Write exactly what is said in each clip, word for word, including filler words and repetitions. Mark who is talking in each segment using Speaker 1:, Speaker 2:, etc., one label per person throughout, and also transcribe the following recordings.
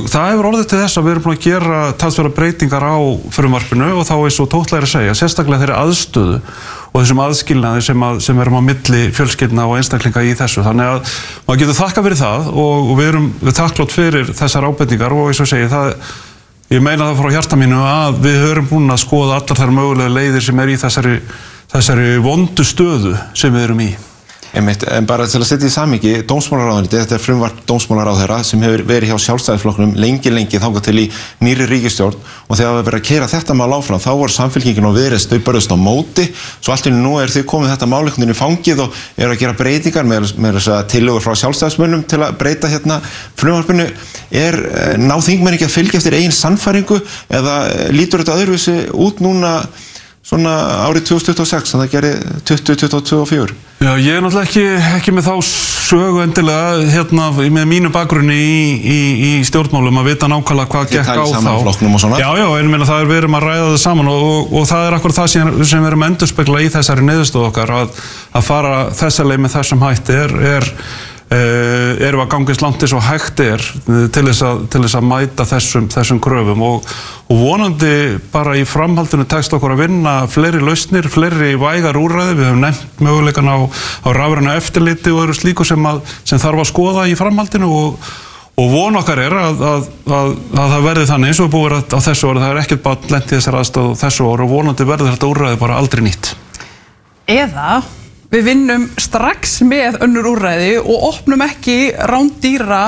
Speaker 1: það hefur orðið til þess að við erum búin að gera talsverðar breytingar á frumvarpinu og þá eins og Tóta er að segja, sérstaklega þeirri aðstöðu og þessum aðskilnaði sem, að, sem erum á milli fjölskyldna og einstaklinga í þessu. Þannig að maður getur þakkað fyrir það og, og við erum við þakklátt fyrir þessar ábendingar og eins og segi, það, ég meina það frá hjarta mínu að við höfum búin að skoða allar þær mögulega leiðir sem er í þessari, þessari vondu stöðu sem við erum í.
Speaker 2: Einmitt, en bara til að setja í samhengi, dómsmálaráðuneytið, þetta er frumvarp dómsmálaráðherra sem hefur verið hjá Sjálfstæðisflokknum lengi lengi þangað til í nýrri ríkisstjórn og þegar við verið að keyra þetta mál áfram þá voru Samfylkingin og Viðreisn þau börðust á móti, svo allt í einu nú er þau komið þetta mál einhvern veginn í fangið og eru að gera breytingar með, með þess að tillögur frá Sjálfstæðismönnum til að breyta hérna frumvarpinu. Er ná þingmenn ekki að fylgja eftir eigin sannfæringu eða lítur þetta öðruvísi út núna svona árið tvö þúsund tuttugu og sex, þannig að það gerir tuttugu tuttugu og fjögur?
Speaker 1: Já, ég er náttúrulega ekki, ekki með þá sögu endilega hérna með mínu bakgrunni í, í, í stjórnmálum að vita nákvæmlega hvað gekk á þá. Já, já, en meina það er við erum að ræða það saman og, og, og það er akkur það sem, sem við erum að endurspegla í þessari niðurstöðu okkar að, að fara þessa leið með þessum hætti er, er Uh, erum að gangast langt eins og hægt er til þess að, til þess að mæta þessum, þessum kröfum og, og vonandi bara í framhaldinu tekst okkur að vinna fleiri lausnir, fleiri vægar úrræði, við höfum nefnt möguleikan á, á rafrænu eftirliti og öðru slíku sem, að, sem þarf að skoða í framhaldinu og, og von okkar er að, að, að, að það verði þannig eins og búið á þessu ári, það er ekkert bara lent í þessar aðstöðu þessu ári og vonandi verður þetta úrræði bara aldrei nýtt.
Speaker 3: Eða við vinnum strax með önnur úrræði og opnum ekki rándýra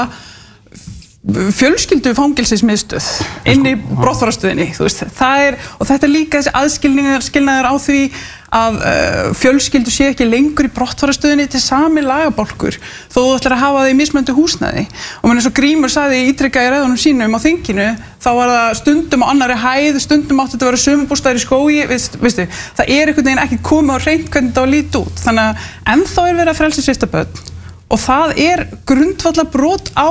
Speaker 3: fjölskyldu fangelsismiðstöð inn í brottfarastöðinni, þú veist, það er og þetta er líka þessi aðskilnaður skilnaður á því að uh, fjölskyldu sé ekki lengur í brottfarastöðinni til sami lagabálkur þó þú ætlar að hafa það í mismunandi húsnæði og menn eins og Grímur sagði ítrekað í ræðunum sínum á þinginu þá var það stundum á annarri hæð, stundum átti þetta að vera sumarbústaðir í skógi, veist, veistu, það er einhvern veginn ekki komið á hreint hvernig þetta á að líta út, þannig að ennþá er verið að frelsissvipta börn og það er grundvallarbrot á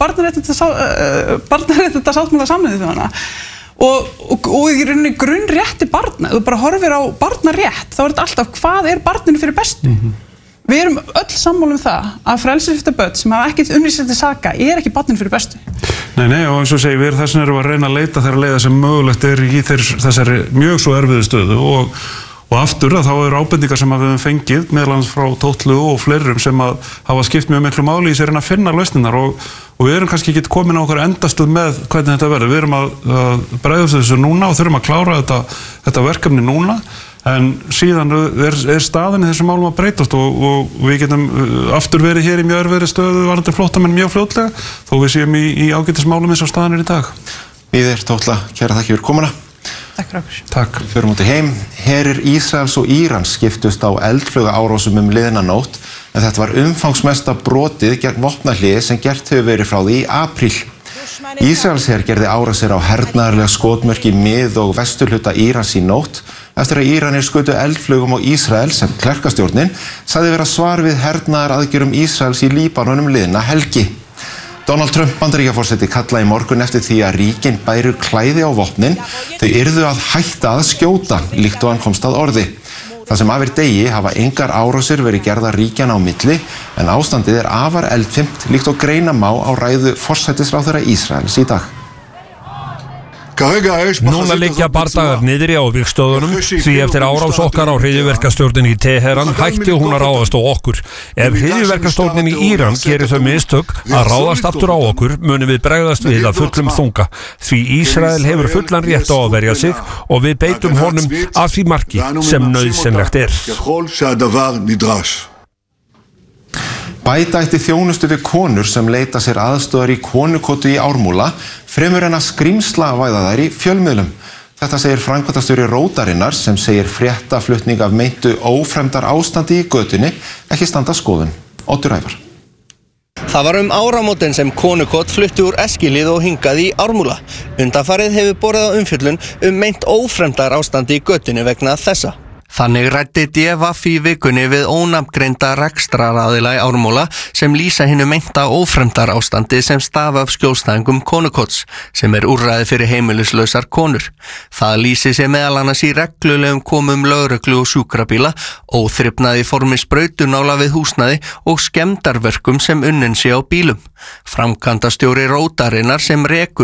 Speaker 3: barnaréttindasáttmála Sameinuðu þjóðanna og, og, og í rauninni grunnrétti barna, þú bara horfir á barnarétt, þá er þetta alltaf hvað er barninu fyrir bestu. Mm-hmm. Við erum öll sammála um það að frelsissvipta börn sem hafa ekkert unnið sér til saka er ekki barninu fyrir bestu.
Speaker 1: Nei, nei, og eins og segi, við erum þess vegna erum að reyna að leita þeirra leiða sem mögulegt er í þeir, þessari mjög svo erfiðu stöðu og Og aftur að þá eru ábendingar sem við höfum fengið meðal annars frá Tótlu og fleirum sem að hafa skipt mjög miklu máli í sér en að finna lausninnar og, og við erum kannski ekki komin á okkur endastuð með hvernig þetta verður. Við erum að, að bregðast þessu núna og þurfum að klára þetta, þetta verkefni núna en síðan er, er staðan í þessum málum að breytast og, og við getum aftur verið hér í mjög erfiðri stöðu varðandi flóttamenn mjög fljótlega þó við séum í, í ágætismálum eins og staðan er í dag.
Speaker 2: Víðir, Tótla, kæra þakki fyrir komuna.
Speaker 3: Takk fyrir okkur.
Speaker 1: Takk.
Speaker 2: Förum út í heim. Herir Ísraels og Írans skiptust á eldflauga árásum um liðna nótt en þetta var umfangsmesta brotið gegn vopnahléi sem gert hefur verið frá því í apríl. Ísraelsher gerði árásir á hernaðarlega skotmörk í mið- og vesturhluta Írans í nótt eftir að Íranir skutu eldflaugum á Ísrael sem klerkastjórnin sagði vera svar við hernaðaraðgerðum Ísraels í Líbanon um liðna helgi. Donald Trump Bandaríkjaforseti kallaði í morgun eftir því að ríkin bæru klæði á vopnin, þau yrðu að hætta að skjóta, líkt og hann komst að orði. Það sem af er degi hafa engar árásir verið gerðar ríkjana á milli, en ástandið er afar eldfimt, líkt og greina má á ræðu forsætisráðherra Ísraels í dag.
Speaker 4: Núna liggja bardagar niðri á virkstöðunum því eftir árás okkar á hryðjuverkastjórnin í Teheran hætti hún að ráðast á okkur. Ef hryðjuverkastjórnin í Íran gerir þau mistök að ráðast aftur á okkur munum við bregðast við að fullum þunga því Ísrael hefur fullan rétt á að verja sig og við beitum honum að því marki sem nauðsynlegt er.
Speaker 2: Bæta ætti þjónustu við konur sem leita sér aðstöðar í konukottu í Ármúla fremur en að skrímslavæða þær í fjölmiðlum. Þetta segir framkvæmdastjóri Rótarinnar sem segir fréttaflutning af meintu ófremdar ástandi í götunni ekki standa skoðun. Oddur Ævar.
Speaker 5: Það var um áramótin sem konukott flutti úr Eskilið og hingað í Ármúla. Undanfarið hefur borið á umfjöllun um meint ófremdar ástandi í götunni vegna þessa. Þannig ræddi D V í vikunni við ónafngreinda rekstraraðila í Ármúla sem lýsa hinu meinta ófremdar ástandi sem stafa af skjólstæðingum konukotts sem er úrræði fyrir heimilislausar konur. Það lýsi sig meðal annars í reglulegum komum lögreglu og sjúkrabíla, óþrifnaði í formi sprautunála við húsnæði og skemmdarverkum sem unnin sé á bílum. Framkvæmdastjóri Rótarinnar sem rekur